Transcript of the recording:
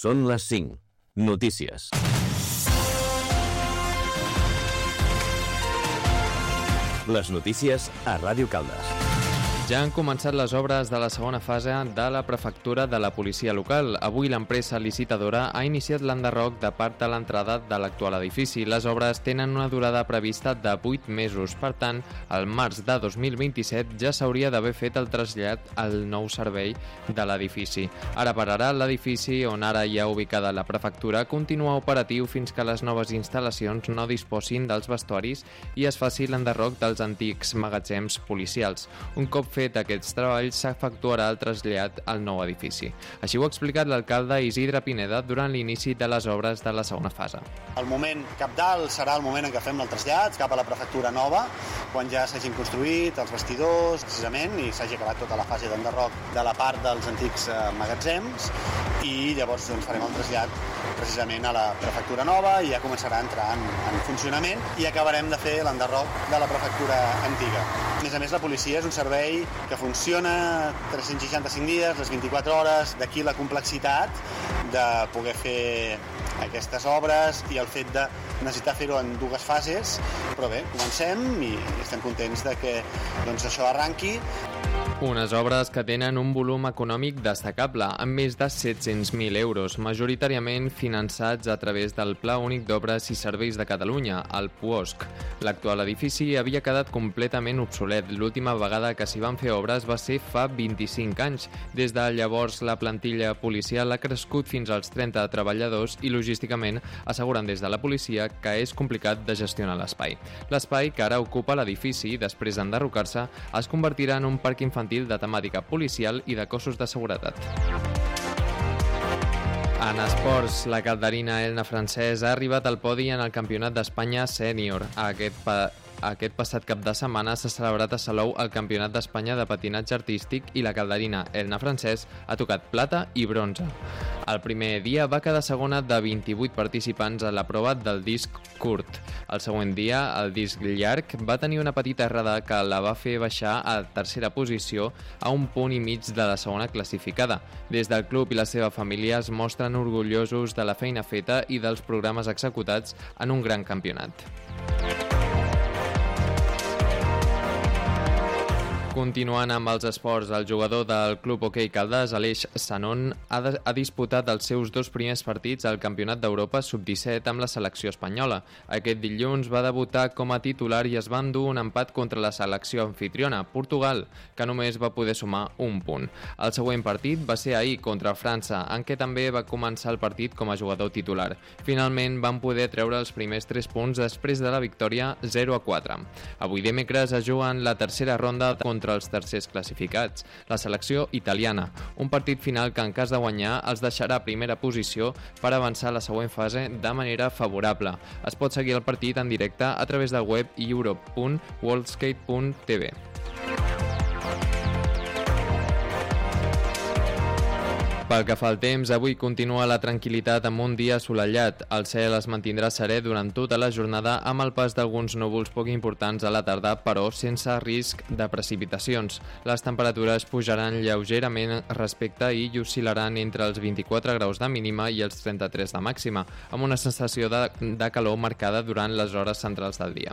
Són les 5. Notícies. Les notícies a Ràdio Caldes. Ja han començat les obres de la segona fase de la prefectura de la policia local. Avui l'empresa licitadora ha iniciat l'enderroc de part de l'entrada de l'actual edifici. Les obres tenen una durada prevista de 8 mesos. Per tant, al març de 2027 ja s'hauria d'haver fet el trasllat al nou servei de l'edifici. Ara per ara, l'edifici on ara hi ha ubicada la prefectura continua operatiu fins que les noves instal·lacions no disposin dels vestuaris i es faci l'enderroc dels antics magatzems policials. Un cop fet aquests treballs, s'efectuarà el trasllat al nou edifici. Així ho ha explicat l'alcalde Isidre Pineda durant l'inici de les obres de la segona fase. El moment cabdal serà el moment en què fem el trasllat cap a la prefectura nova, quan ja s'hagin construït els vestidors, precisament, i s'hagi acabat tota la fase d'enderroc de la part dels antics magatzems, i llavors farem el trasllat precisament a la prefectura nova i ja començarà a entrar en funcionament i acabarem de fer l'enderroc de la prefectura antiga. A més, la policia és un servei que funciona 365 dies, les 24 hores, d'aquí la complexitat de poder fer aquestes obres i el fet de necessitar fer-ho en 2 fases, però bé, comencem i estem contents de que això arranqui. Unes obres que tenen un volum econòmic destacable, amb més de 700.000 euros, majoritàriament finançats a través del Pla Únic d'Obres i Serveis de Catalunya, el PUOSC. L'actual edifici havia quedat completament obsolet. L'última vegada que s'hi van fer obres va ser fa 25 anys. Des de llavors, la plantilla policial ha crescut fins als 30 treballadors i, logísticament, asseguren des de la policia que és complicat de gestionar l'espai. L'espai que ara ocupa l'edifici, després d'enderrocar-se, es convertirà en un parc infantil de temàtica policial i de cossos de seguretat. En esports, la calderina Elna Francès ha arribat al podi en el Campionat d'Espanya Sènior. Aquest passat cap de setmana s'ha celebrat a Salou el Campionat d'Espanya de patinatge artístic i la calderina Elna Francès ha tocat plata i bronze. El primer dia va quedar segona de 28 participants a la prova del disc curt. El següent dia, el disc llarg va tenir una petita errada que la va fer baixar a tercera posició a 1,5 punts de la segona classificada. Des del club i la seva família es mostren orgullosos de la feina feta i dels programes executats en un gran campionat. Continuant amb els esports, el jugador del Club Hoquei Caldes, Aleix Sanon, ha disputat els seus 2 primers partits al Campionat d'Europa Sub-17 amb la selecció espanyola. Aquest dilluns va debutar com a titular i es va endur un empat contra la selecció anfitriona, Portugal, que només va poder sumar 1 punt. El següent partit va ser ahir contra França, en què també va començar el partit com a jugador titular. Finalment van poder treure els primers 3 punts després de la victòria 0-4. Avui dimecres es juguen la tercera ronda contra els tercers classificats, la selecció italiana, un partit final que en cas de guanyar els deixarà a primera posició per avançar a la següent fase de manera favorable. Es pot seguir el partit en directe a través del web europe.worldskate.tv. Pel que fa al temps, avui continua la tranquil·litat amb un dia assolellat. El cel es mantindrà serè durant tota la jornada amb el pas d'alguns núvols poc importants a la tarda, però sense risc de precipitacions. Les temperatures pujaran lleugerament respecte a ahir i oscil·laran entre els 24 graus de mínima i els 33 de màxima, amb una sensació de calor marcada durant les hores centrals del dia.